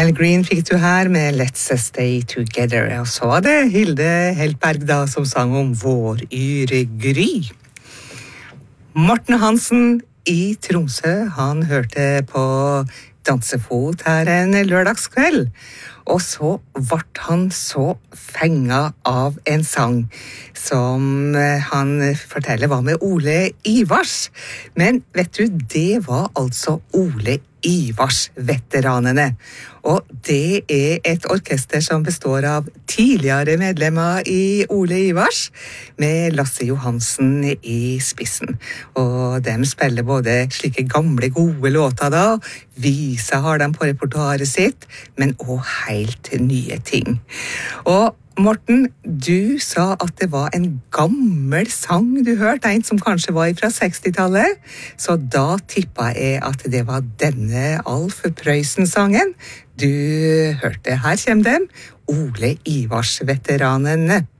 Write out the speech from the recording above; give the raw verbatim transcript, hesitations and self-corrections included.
Al Green fikk du her med Let's Stay Together, og så var det Hilde Heltberg da som sang om Vår Yre Gry. Morten Hansen i Tromsø, han hørte på dansefot her en lørdagskveld, og så ble han så fenget av en sang som han forteller var med Ole Ivars. Men vet du, det var altså Ole Ivars-veteranene. Og det er et orkester som består av tidligere medlemmer i Ole Ivars, med Lasse Johansen i spissen. Og de spiller både slike gamle, gode låter da, visa har de på repertoaret sitt, men også helt nye ting. Og Morten, du sa at det var en gammel sang du hørte, en som kanskje var fra sekstitallet, så da tippet jeg at det var denne Alf Prøysen-sangen du hørte. Her kommer dem, Ole Ivars-veteranene.